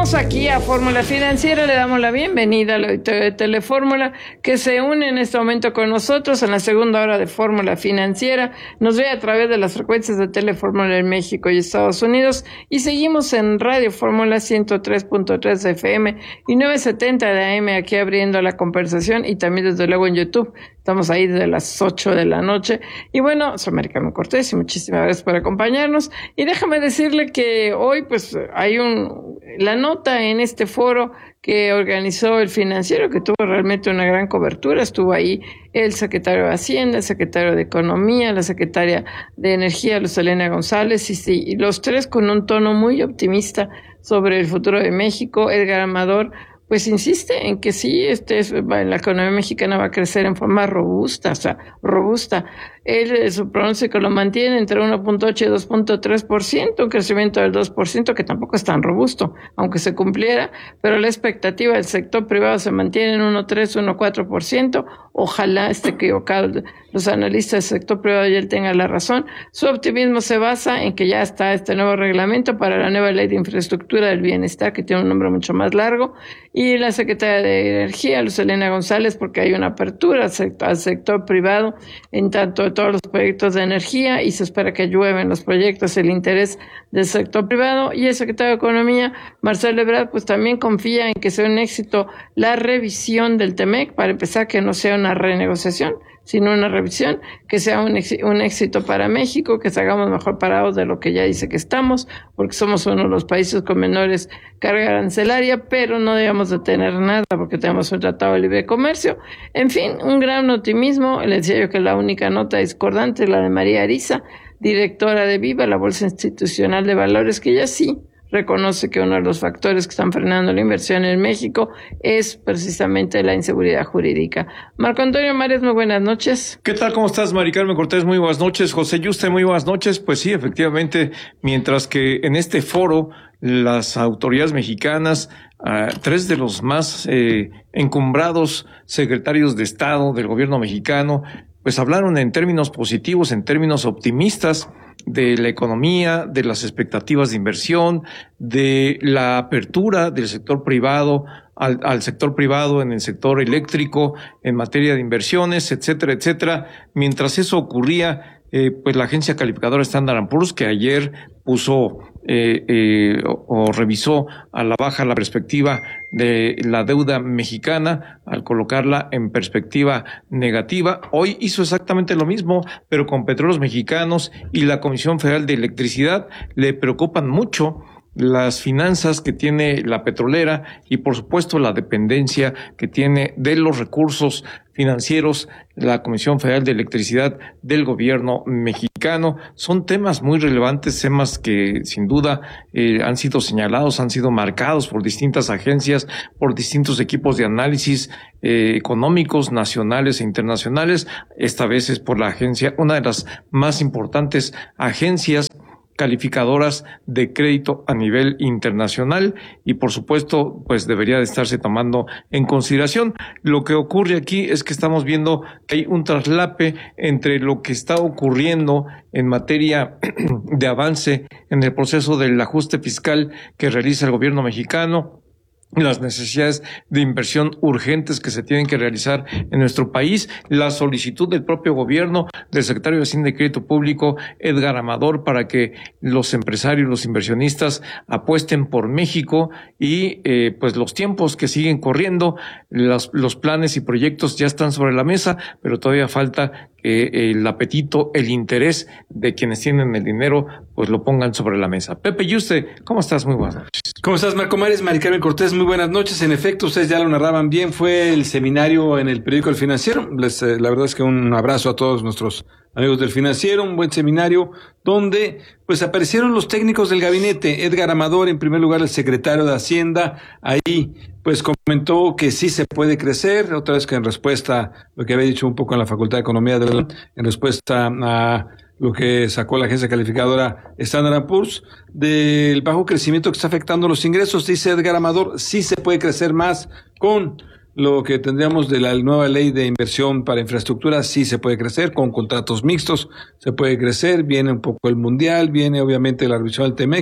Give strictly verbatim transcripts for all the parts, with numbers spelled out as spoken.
Regresamos aquí a Fórmula Financiera, le damos la bienvenida al auditorio de Telefórmula que se une en este momento con nosotros en la segunda hora de Fórmula Financiera. Nos ve a través de las frecuencias de Telefórmula en México y Estados Unidos y seguimos en Radio Fórmula ciento tres punto tres F M y novecientos setenta de A M aquí abriendo la conversación y también desde luego en YouTube. Estamos ahí desde las ocho de la noche. Y bueno, soy Mari Carmen Cortés y muchísimas gracias por acompañarnos. Y déjame decirle que hoy pues hay un la nota en este foro que organizó El Financiero, que tuvo realmente una gran cobertura. Estuvo ahí el secretario de Hacienda, el secretario de Economía, la secretaria de Energía, Luz Helena González, y, sí, y los tres con un tono muy optimista sobre el futuro de México. Edgar Amador pues insiste en que sí, este es, la economía mexicana va a crecer en forma robusta, o sea, robusta. Él, su pronóstico lo mantiene entre uno punto ocho y dos punto tres por ciento, un crecimiento del dos por ciento que tampoco es tan robusto, aunque se cumpliera, pero la expectativa del sector privado se mantiene en uno punto tres, uno punto cuatro por ciento. Ojalá esté equivocado los analistas del sector privado y él tenga la razón. Su optimismo se basa en que ya está este nuevo reglamento para la nueva ley de infraestructura del bienestar, que tiene un nombre mucho más largo, y la secretaria de Energía, Luz Helena González, porque hay una apertura al sector, al sector privado en tanto de todos los proyectos de energía y se espera que llueven los proyectos, el interés del sector privado. Y el secretario de Economía, Marcelo Ebrard, pues también confía en que sea un éxito la revisión del TEMEC, para empezar, que no sea una renegociación, sino una revisión, que sea un, un éxito para México, que salgamos mejor parados de lo que ya dice que estamos, porque somos uno de los países con menores carga arancelaria, pero no debemos de tener nada porque tenemos un tratado de libre comercio. En fin, un gran optimismo. Les decía yo que la única nota discordante es la de María Ariza, directora de Viva, la Bolsa Institucional de Valores, que ya sí reconoce que uno de los factores que están frenando la inversión en México es precisamente la inseguridad jurídica. Marco Antonio Mares, muy buenas noches. ¿Qué tal? ¿Cómo estás, Mari Carmen Cortés? Muy buenas noches. José Yuste, muy buenas noches. Pues sí, efectivamente, mientras que en este foro las autoridades mexicanas, uh, tres de los más eh, encumbrados secretarios de Estado del gobierno mexicano, pues hablaron en términos positivos, en términos optimistas, de la economía, de las expectativas de inversión, de la apertura del sector privado al, al sector privado en el sector eléctrico, en materia de inversiones, etcétera, etcétera. Mientras eso ocurría, eh, pues la agencia calificadora Standard and Poor's, que ayer puso eh, eh, o, o revisó a la baja la perspectiva de la deuda mexicana al colocarla en perspectiva negativa, hoy hizo exactamente lo mismo, pero con Petróleos Mexicanos y la Comisión Federal de Electricidad. Le preocupan mucho las finanzas que tiene la petrolera y por supuesto la dependencia que tiene de los recursos financieros la Comisión Federal de Electricidad del gobierno mexicano. Son temas muy relevantes, temas que sin duda eh, han sido señalados, han sido marcados por distintas agencias, por distintos equipos de análisis eh, económicos nacionales e internacionales. Esta vez es por la agencia, una de las más importantes agencias calificadoras de crédito a nivel internacional, y por supuesto pues debería de estarse tomando en consideración. Lo que ocurre aquí es que estamos viendo que hay un traslape entre lo que está ocurriendo en materia de avance en el proceso del ajuste fiscal que realiza el gobierno mexicano, las necesidades de inversión urgentes que se tienen que realizar en nuestro país, la solicitud del propio gobierno, del secretario de Hacienda y Crédito Público, Edgar Amador, para que los empresarios, los inversionistas apuesten por México y eh, pues los tiempos que siguen corriendo, los, los planes y proyectos ya están sobre la mesa, pero todavía falta que el apetito, el interés de quienes tienen el dinero, pues lo pongan sobre la mesa. Pepe Yuste, ¿cómo estás? Muy buenas noches. ¿Cómo estás, Marco Mares? Mari Carmen Cortés, muy buenas noches. En efecto, ustedes ya lo narraban bien, fue el seminario en el periódico El Financiero. Les, eh, la verdad es que un abrazo a todos nuestros amigos del Financiero, un buen seminario donde pues aparecieron los técnicos del gabinete. Edgar Amador, en primer lugar, el secretario de Hacienda, ahí pues comentó que sí se puede crecer, otra vez que en respuesta a lo que había dicho un poco en la Facultad de Economía de la, en respuesta a lo que sacó la agencia calificadora Standard and Poor's, del bajo crecimiento que está afectando los ingresos. Dice Edgar Amador, sí se puede crecer más con lo que tendríamos de la nueva ley de inversión para infraestructura, sí se puede crecer, con contratos mixtos se puede crecer, viene un poco el mundial, viene obviamente la revisión del TEMEC,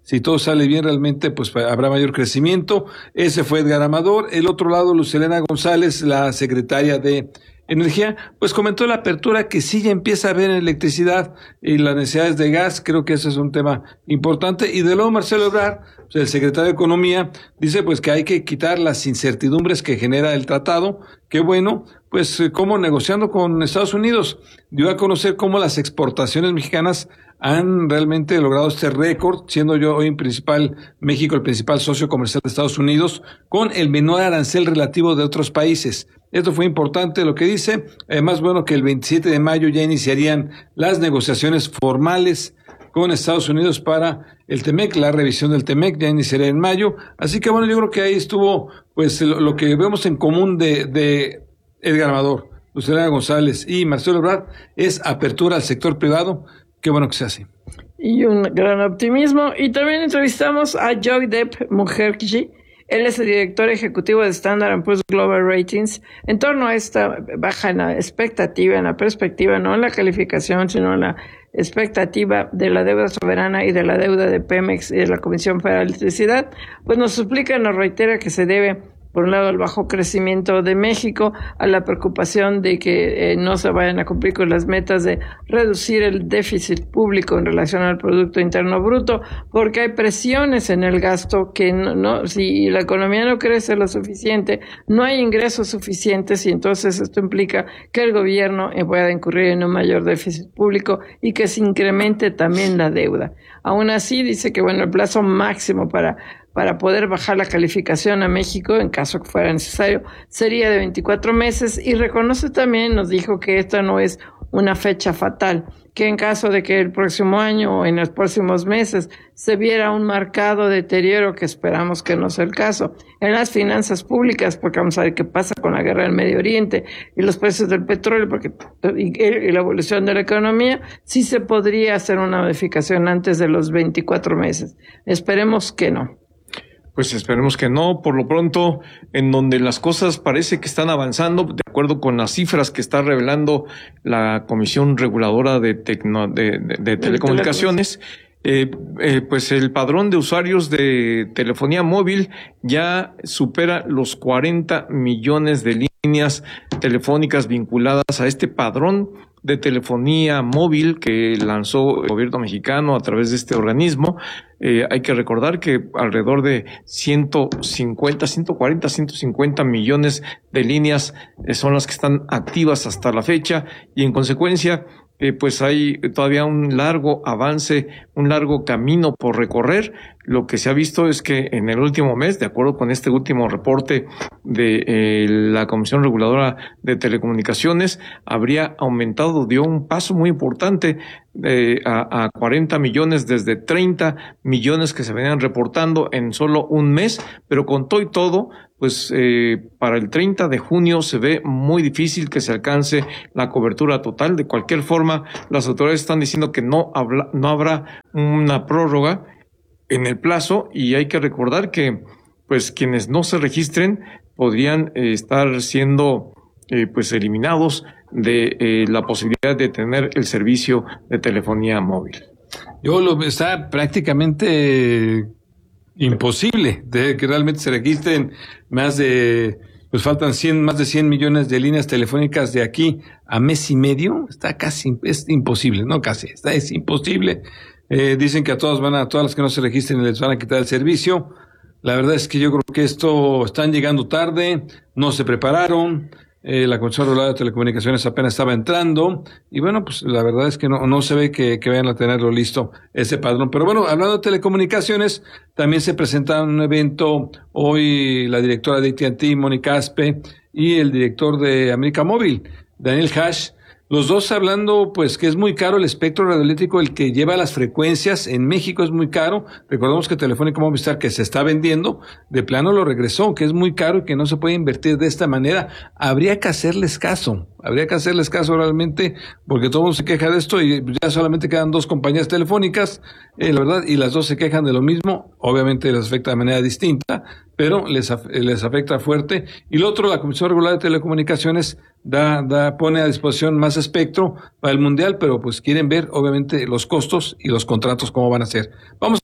Si todo sale bien, realmente pues habrá mayor crecimiento. Ese fue Edgar Amador. El otro lado, Lucelena González, la secretaria de Energía, pues comentó la apertura que sí ya empieza a haber en electricidad y las necesidades de gas. Creo que ese es un tema importante. Y de luego Marcelo Ebrard, pues, el secretario de Economía, dice pues que hay que quitar las incertidumbres que genera el tratado. Qué bueno, pues como negociando con Estados Unidos, dio a conocer cómo las exportaciones mexicanas han realmente logrado este récord, siendo yo hoy en principal, México el principal socio comercial de Estados Unidos, con el menor arancel relativo de otros países. Esto fue importante lo que dice. Además, bueno, que el veintisiete de mayo ya iniciarían las negociaciones formales con Estados Unidos para el TEMEC, la revisión del TEMEC ya iniciaría en mayo. Así que bueno, yo creo que ahí estuvo pues lo, lo que vemos en común de, de Edgar Amador, Lucelena González y Marcelo Ebrard es apertura al sector privado. Qué bueno que sea así. Y un gran optimismo. Y también entrevistamos a Joydeep Mukherjee. Él es el director ejecutivo de Standard and Poor's Global Ratings, en torno a esta baja en la expectativa, en la perspectiva, no en la calificación, sino en la expectativa de la deuda soberana y de la deuda de Pemex y de la Comisión Federal de Electricidad, pues nos explica, nos reitera que se debe, por un lado, al bajo crecimiento de México, a la preocupación de que eh, no se vayan a cumplir con las metas de reducir el déficit público en relación al Producto Interno Bruto, porque hay presiones en el gasto que no, no, si la economía no crece lo suficiente, no hay ingresos suficientes y entonces esto implica que el gobierno pueda incurrir en un mayor déficit público y que se incremente también la deuda. Aún así, dice que bueno, el plazo máximo para para poder bajar la calificación a México, en caso que fuera necesario, sería de veinticuatro meses, y reconoce también, nos dijo que esta no es una fecha fatal, que en caso de que el próximo año o en los próximos meses se viera un marcado deterioro, que esperamos que no sea el caso, en las finanzas públicas, porque vamos a ver qué pasa con la guerra del Medio Oriente y los precios del petróleo, porque y, y la evolución de la economía, sí se podría hacer una modificación antes de los veinticuatro meses. Esperemos que no. Pues esperemos que no. Por lo pronto, en donde las cosas parece que están avanzando, de acuerdo con las cifras que está revelando la Comisión Reguladora de, Tecno, de, de, de Telecomunicaciones, eh, eh, pues el padrón de usuarios de telefonía móvil ya supera los cuarenta millones de líneas telefónicas vinculadas a este padrón de telefonía móvil que lanzó el gobierno mexicano a través de este organismo. Eh, hay que recordar que alrededor de ciento cincuenta, ciento cuarenta, ciento cincuenta millones de líneas eh, son las que están activas hasta la fecha, y en consecuencia Eh, pues hay todavía un largo avance, un largo camino por recorrer. Lo que se ha visto es que en el último mes, de acuerdo con este último reporte de eh, la Comisión Reguladora de Telecomunicaciones, habría aumentado, dio un paso muy importante eh, a, a cuarenta millones desde treinta millones que se venían reportando en solo un mes, pero con todo y todo, pues eh, para el treinta de junio se ve muy difícil que se alcance la cobertura total. De cualquier forma, las autoridades están diciendo que no, habla, no habrá una prórroga en el plazo, y hay que recordar que pues quienes no se registren podrían eh, estar siendo eh, pues eliminados de eh, la posibilidad de tener el servicio de telefonía móvil. Yo lo está prácticamente imposible de que realmente se registren más de, pues faltan cien, más de cien millones de líneas telefónicas de aquí a mes y medio. Está casi, es imposible, no casi, está, es imposible. Eh, dicen que a todas van a, a todas las que no se registren les van a quitar el servicio. La verdad es que yo creo que esto están llegando tarde, no se prepararon. Eh, la Comisión Reguladora de Telecomunicaciones apenas estaba entrando, y bueno, pues la verdad es que no, no se ve que, que vayan a tenerlo listo ese padrón. Pero bueno, hablando de telecomunicaciones, también se presenta un evento hoy la directora de A T and T, Mónica Aspe, y el director de América Móvil, Daniel Hash, los dos hablando pues que es muy caro el espectro radioeléctrico, el que lleva las frecuencias en México es muy caro. Recordemos que Telefónica Movistar, que se está vendiendo, de plano lo regresó, que es muy caro y que no se puede invertir de esta manera. Habría que hacerles caso, habría que hacerles caso realmente, porque todo el mundo se queja de esto y ya solamente quedan dos compañías telefónicas, eh, la verdad, y las dos se quejan de lo mismo. Obviamente les afecta de manera distinta, pero les, les afecta fuerte. Y lo otro, la Comisión Reguladora de Telecomunicaciones da, da, pone a disposición más espectro para el mundial, pero pues quieren ver obviamente los costos y los contratos cómo van a ser. Vamos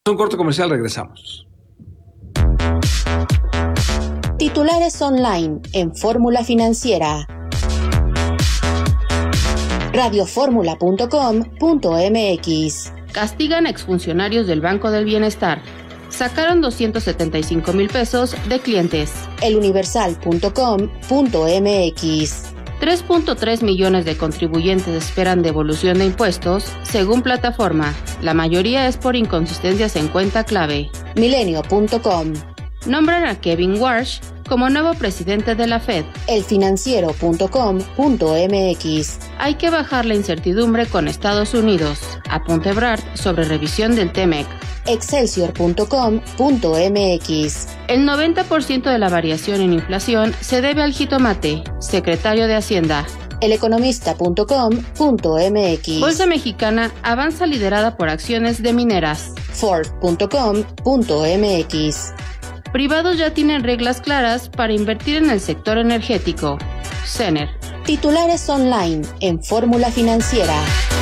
Un corto comercial, regresamos. Titulares online en Fórmula Financiera. radioformula punto com punto mx. Castigan exfuncionarios del Banco del Bienestar. Sacaron doscientos setenta y cinco mil pesos de clientes. eluniversal punto com punto mx. tres punto tres millones de contribuyentes esperan devolución de impuestos, según plataforma. La mayoría es por inconsistencias en cuenta clave. milenio punto com. Nombran a Kevin Warsh como nuevo presidente de la Fed. elfinanciero punto com punto mx. Hay que bajar la incertidumbre con Estados Unidos. Apunta Ebrard sobre revisión del T-MEC. excelsior punto com punto mx. El noventa por ciento de la variación en inflación se debe al jitomate, secretario de Hacienda. eleconomista punto com punto mx. Bolsa Mexicana avanza liderada por acciones de mineras. ford punto com punto mx. Privados ya tienen reglas claras para invertir en el sector energético. Cener. Titulares online en Fórmula Financiera.